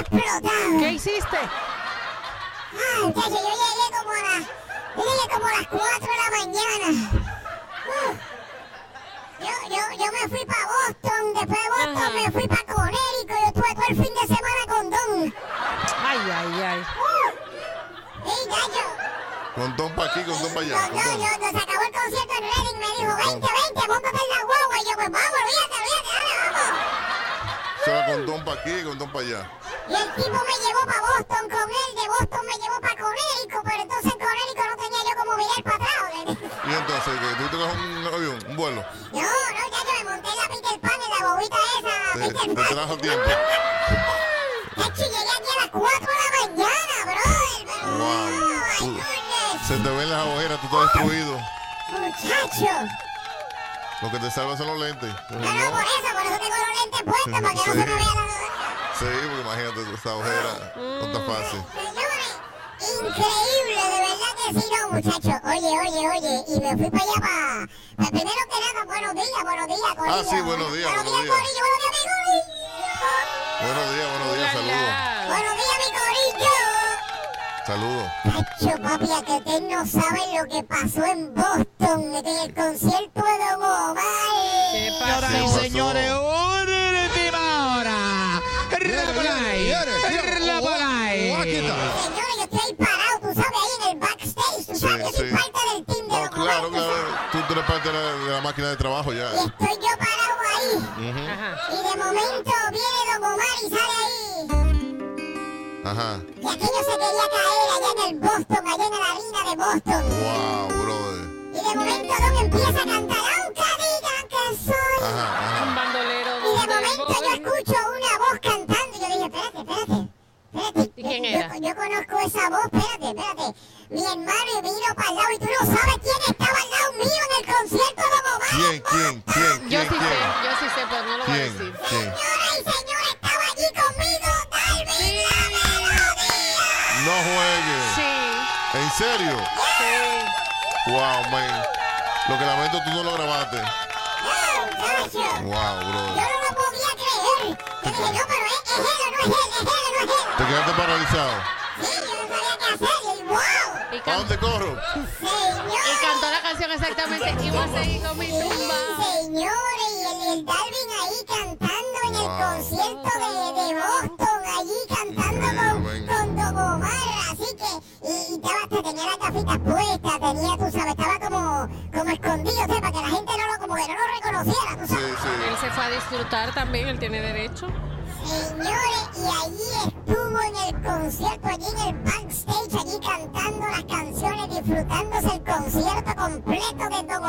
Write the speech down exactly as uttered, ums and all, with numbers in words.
explotado. ¿Qué hiciste? Ay, muchacho, yo llegué como a las, yo llegué como a las cuatro de la mañana. Uh, yo, yo, yo me fui para Boston, después de Boston Ajá. me fui para Connecticut, yo estuve todo el fin de semana con Don. Ay, ay, ay. Uh, sí, muchacho. Con Don para aquí, con Don para allá. No, con no, Don. yo, nos acabó el concierto en Reading, me dijo, vente, vente, móntate en la guagua. Y yo, pues vamos, olvídate, olvídate, dale, vamos. Se va con Don para aquí y con Don para allá. Y el tipo me llevó para Boston con él, de Boston me llevó para Connecticut, pero entonces en Connecticut no tenía yo como virar para atrás. Y entonces, ¿qué? ¿Tú te coges un avión, un vuelo? No, no, ya yo me monté en la Peter Pan, en la bobita esa, Te, Peter te Pan. trajo tiempo. Hecho, llegué aquí a las cuatro de la mañana, brother, pero Wow. no, my Uh, goodness. Se te ven las agujeras, tú estás destruido. Muchacho. Lo que te salva son los lentes. No, no, por eso, por eso tengo los lentes puestos, para que no Sí. se me vea la... Sí, porque imagínate, esa agujera no está fácil. Señores, increíble, de verdad que sí, no, muchachos. Oye, oye, oye, y me fui para allá para... Pues primero que nada, buenos días, buenos días, Corillo. Ah, sí, buenos días, Buenos buenos días, días. Corillo, buenos días, mi Corillo. Buenos días, buenos días, saludos. Buenos días, mi Corillo. Saludos. Cacho, papi, a que ustedes no saben lo que pasó en Boston, en el concierto de Don Omar. ¿Qué Señoras pasó? y pasó? señores, última hora. Rapalay, Rapalay. Señores, yo estoy ahí parado, tú sabes, ahí en el backstage, tú sabes, yo soy sí. parte del team de No, Don claro, Omar, tú claro. sabes. Tú, tú eres parte de la, de la máquina de trabajo ya. Y estoy yo parado ahí. Ujú. Ajá. Y de momento viene Don Omar y sale ahí. Ajá. Y aquello se quería caer allá en el Boston, allá en la arena de Boston. Wow, brother. Y de momento Don empieza a cantar, aunque digan que soy. Ajá, Un ajá. bandolero. Y de del momento yo boy. escucho una voz cantando. Y yo dije, espérate, espérate. Espérate. ¿Y quién yo, era? Yo, yo conozco esa voz, espérate, espérate. Mi hermano y vino para el lado y tú no sabes quién estaba al lado mío en el concierto de Don Omar. ¿Quién, quién, quién, Yo quién, sí sé, quién? yo sí sé, pero no lo voy a ¿Quién? decir. ¿Quién? Señoras y señores, estaba allí conmigo, Darwin la melodía. No juegues. Sí, ¿En serio? sí. Wow, man. Lo que lamento, tú no lo grabaste. No, muchacho. Wow, Yo bro. no lo podía creer. Yo dije, no, pero es, es él, no es él, es él, no es él. ¿Te quedaste paralizado? Sí, yo no sabía qué hacer. Y wow, Y, ¿A can- dónde corro? señor. y cantó la canción exactamente. Y voy a seguir con mi Sí, tumba. señores, y el, el Darwin ahí cantando en el Wow. concierto de, de Boston, allí cantando con, Increíble, con Don Omar, así que, y, y estaba, te tenía las gafitas puestas, tenía, tú sabes, estaba como, como escondido, o sea, para que la gente no lo, como que no lo reconociera, tú Sí, sabes. Él sí. se fue a disfrutar también, él tiene derecho. Señores, y allí estuvo en el concierto, allí en el backstage, allí cantando las canciones, disfrutándose el concierto completo de Don